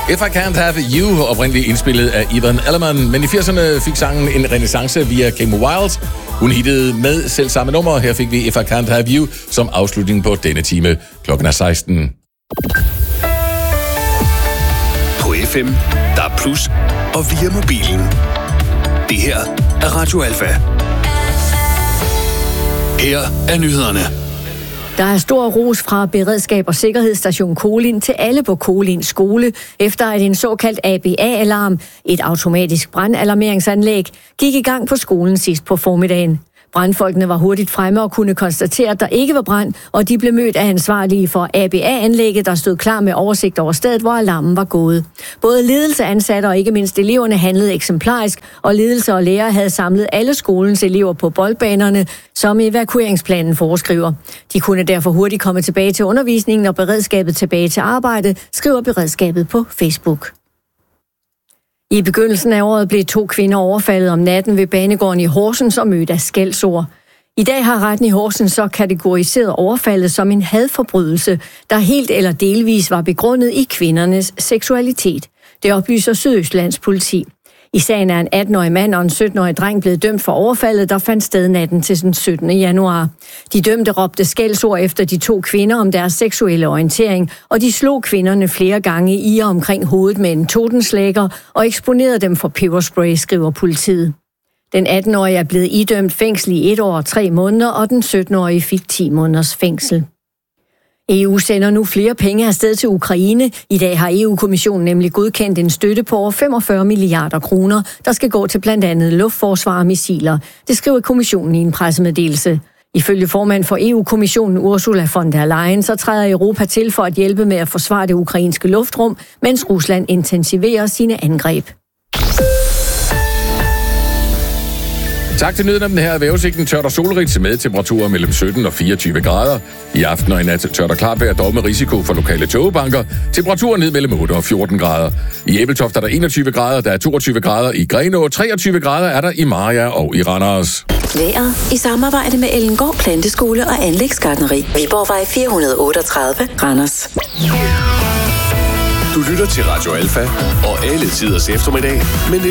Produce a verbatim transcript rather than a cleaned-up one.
If I Can't Have You, oprindeligt indspillet af Ivan Ellemann, men i firserne fik sangen en renaissance via Kim Wilde. Hun hittede med selv samme nummer. Her fik vi If I Can't Have You som afslutning på denne time. Klokken er seksten. På F M, der er plus, og via mobilen. Det her er Radio Alfa. Her er nyhederne. Der er stor ros fra Beredskab og Sikkerhedsstation Kolind til alle på Kolinds skole, efter at en såkaldt A B A-alarm, et automatisk brandalarmeringsanlæg, gik i gang på skolen sidst på formiddagen. Brandfolkene var hurtigt fremme og kunne konstatere, at der ikke var brand, og de blev mødt af ansvarlige for A B A-anlægget, der stod klar med oversigt over stedet, hvor alarmen var gået. Både ledelse, ansatte og ikke mindst eleverne handlede eksemplarisk, og ledelse og lærere havde samlet alle skolens elever på boldbanerne, som evakueringsplanen foreskriver. De kunne derfor hurtigt komme tilbage til undervisningen og beredskabet tilbage til arbejde, skriver beredskabet på Facebook. I begyndelsen af året blev to kvinder overfaldet om natten ved banegården i Horsens og mødt af skældsord. I dag har retten i Horsens så kategoriseret overfaldet som en hadforbrydelse, der helt eller delvis var begrundet i kvindernes seksualitet. Det oplyser Sydøstlands politi. I sagen er en atten-årig mand og en sytten-årig dreng blevet dømt for overfaldet, der fandt sted natten til den syttende januar. De dømte råbte skældsord efter de to kvinder om deres seksuelle orientering, og de slog kvinderne flere gange i og omkring hovedet med en totenslægger og eksponerede dem for peberspray, skriver politiet. Den atten-årige er blevet idømt fængsel i et år og tre måneder, og den sytten-årige fik ti måneders fængsel. E U sender nu flere penge afsted til Ukraine. I dag har E U-kommissionen nemlig godkendt en støtte på over femogfyrre milliarder kroner, der skal gå til blandt andet luftforsvar og missiler. Det skriver kommissionen i en pressemeddelelse. Ifølge formand for E U-kommissionen Ursula von der Leyen, så træder Europa til for at hjælpe med at forsvare det ukrainske luftrum, mens Rusland intensiverer sine angreb. Tak til nyheden om den her vejrudsigten. Tørt og solrigt med temperaturer mellem sytten og fireogtyve grader. I aften og i nat tørt og klart, dog med risiko for lokale tågebanker. Temperaturer ned mellem otte og fjorten grader. I Ebeltoft er der enogtyve grader, der er toogtyve grader i Grenaa, treogtyve grader er der i Mariager og i Randers. Vejret i samarbejde med Ellengård Planteskole og Anlægsgartneri. Viborgvej fire hundrede otteogtredive, Randers. Du lytter til Radio Alfa og alle tiders eftermiddag med